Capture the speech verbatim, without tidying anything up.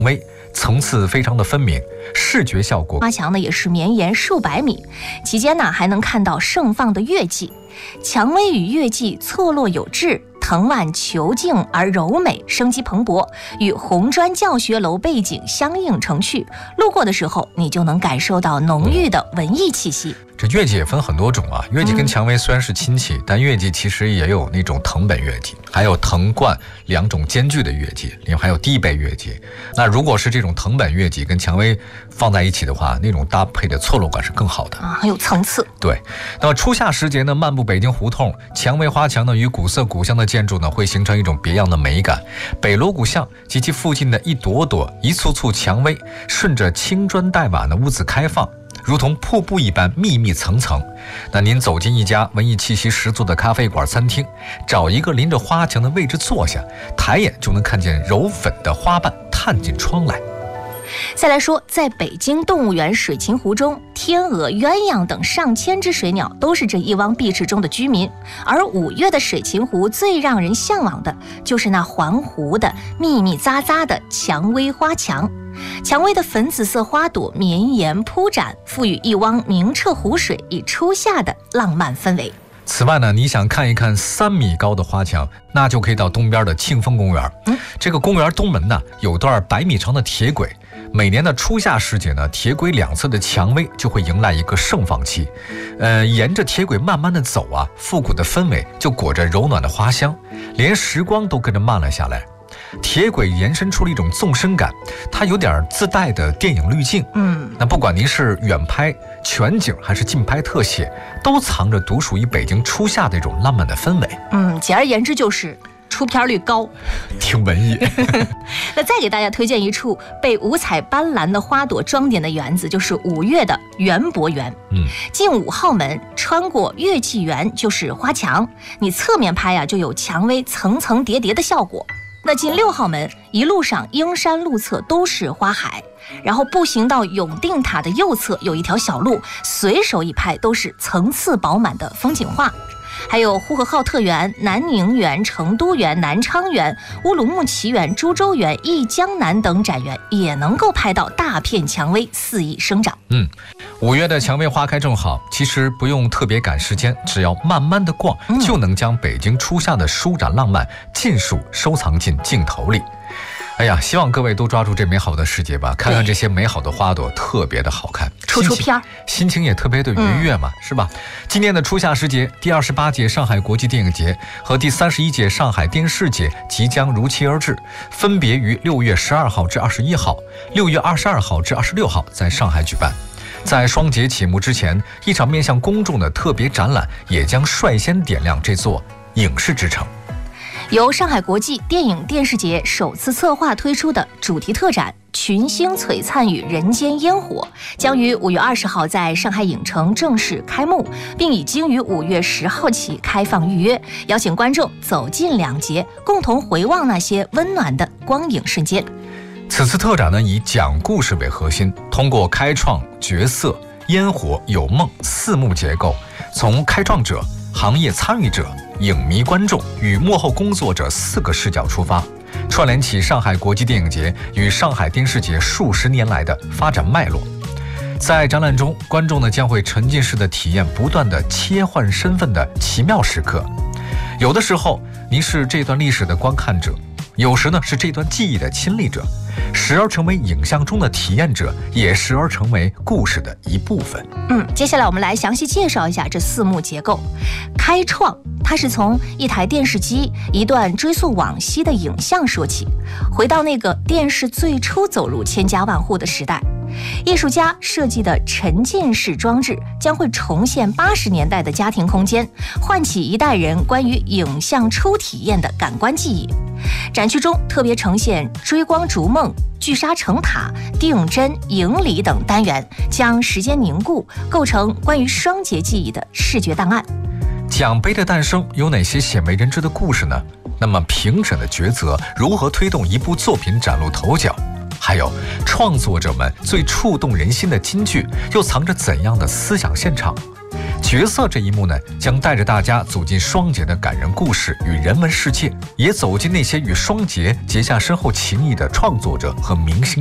微，层次非常的分明，视觉效果。 花墙呢也是绵延数百米，期间呢还能看到盛放的月季，蔷薇与月季错落有致，藤蔓遒劲而柔美，生机蓬勃，与红砖教学楼背景相映成趣。路过的时候，你就能感受到浓郁的文艺气息。 这月季也分很多种啊，月季跟蔷薇虽然是亲戚，嗯、但月季其实也有那种藤本月季，还有藤冠两种兼具的月季，另外还有地贝月季。那如果是这种藤本月季跟蔷薇放在一起的话，那种搭配的错落感是更好的啊，很有层次。 对，那么初夏时节呢，漫步北京胡同，蔷薇花墙呢与古色古香的建筑呢，会形成一种别样的美感。北锣鼓巷及其附近的一朵朵、一簇簇蔷薇，顺着青砖黛瓦的屋子开放，如同瀑布一般密密层层。那您走进一家文艺气息十足的咖啡馆餐厅，找一个临着花墙的位置坐下，抬眼就能看见柔粉的花瓣探进窗来。 再来说，在北京动物园水琴湖中，天鹅、鸳鸯等上千只水鸟都是这一汪碧池中的居民。而五月的水琴湖最让人向往的就是那环湖的密密匝匝的蔷薇花墙。蔷薇的粉紫色花朵绵延铺展，赋予一汪明澈湖水以初夏的浪漫氛围。 此外呢，你想看一看三米高的花墙，那就可以到东边的庆丰公园。嗯，这个公园东门呢有段百米长的铁轨，每年的初夏时节呢，铁轨两侧的蔷薇就会迎来一个盛放期。呃，沿着铁轨慢慢的走啊，复古的氛围就裹着柔暖的花香，连时光都跟着慢了下来。铁轨延伸出了一种纵深感，它有点自带的电影滤镜。嗯，那不管您是远拍、全景还是近拍特写，都藏着独属于北京初夏的一种浪漫的氛围。 嗯，简而言之就是出片率高， 挺文艺。 那再给大家推荐一处被五彩斑斓的花朵装点的园子，就是五月的园博园。嗯，进五号门，穿过月季园就是花墙，你侧面拍啊，就有蔷薇层层叠叠的效果。那进六号门，一路上鹰山路侧都是花海，然后步行到永定塔的右侧有一条小路，随手一拍都是层次饱满的风景画。还有呼和浩特园、南宁园、成都园、南昌园、乌鲁木齐园、株洲园、忆江南等展园，也能够拍到大片蔷薇肆意生长。 嗯，五月的蔷薇花开正好，其实不用特别赶时间，只要慢慢的逛，嗯、就能将北京初夏的舒展浪漫尽数收藏进镜头里。哎呀，希望各位都抓住这美好的时节吧，看看这些美好的花朵，特别的好看， 出出片儿， 心情也特别的愉悦嘛，嗯、是吧？今年的初夏时节，第二十八届上海国际电影节和第三十一届上海电视节即将如期而至，分别于六月十二号至二十一号、六月二十二号至二十六号在上海举办。在双节启幕之前，一场面向公众的特别展览也将率先点亮这座影视之城。 由上海国际电影电视节首次策划推出的主题特展《群星璀璨与人间烟火》将于五月二十号在上海影城正式开幕，并已经于五月十号起开放预约，邀请观众走进两节，共同回望那些温暖的光影瞬间。 此次特展呢，以讲故事为核心，通过开创、角色、烟火、有梦四幕结构，从开创者、行业参与者、影迷观众与幕后工作者四个视角出发，串联起上海国际电影节与上海电视节数十年来的发展脉络。在展览中，观众呢将会沉浸式的体验不断的切换身份的奇妙时刻。有的时候您是这段历史的观看者，有时呢是这段记忆的亲历者，时而成为影像中的体验者，也时而成为故事的一部分。 嗯，接下来我们来详细介绍一下这四幕结构。开创，它是从一台电视机一段追溯往昔的影像说起，回到那个电视最初走入千家万户的时代。艺术家设计的沉浸式装置将会重现八十年代的家庭空间，唤起一代人关于影像初体验的感官记忆。展区中特别呈现追光逐梦、聚沙成塔、定真、迎礼等单元，将时间凝固，构成关于双节记忆的视觉档案。 奖杯的诞生有哪些鲜为人知的故事呢？那么评审的抉择如何推动一部作品崭露头角？还有创作者们最触动人心的金句又藏着怎样的思想现场？ 角色这一幕呢，将带着大家走进双节的感人故事与人文世界，也走进那些与双节结下深厚情谊的创作者和明星